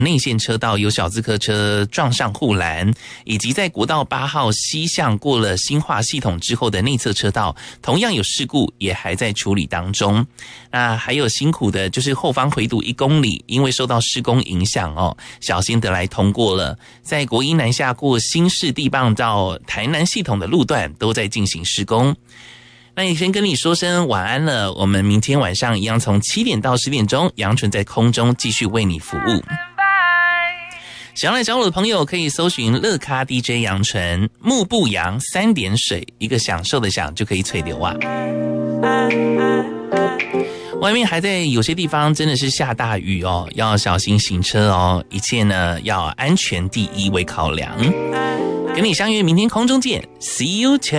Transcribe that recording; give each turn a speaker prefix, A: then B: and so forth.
A: 内线车道有小自客车撞上护栏，以及在国道8号西向过了新化系统之后的内侧车道，同样有事故，也还在处理当中。那还有辛苦的就是后方回堵1公里，因为受到施工影响小心得来通过了。在国一南下过新市地磅到台南系统的路段都在进行施工。那也先跟你说声晚安了，我们明天晚上一样从7点到10点钟，杨纯在空中继续为你服务。想要来找我的朋友可以搜寻乐咖 DJ 杨纯，木不扬3点水，一个享受的享就可以吹流啊。外面还在有些地方真的是下大雨要小心行车一切呢要安全第一为考量。跟你相约明天空中见 ，See you tomorrow。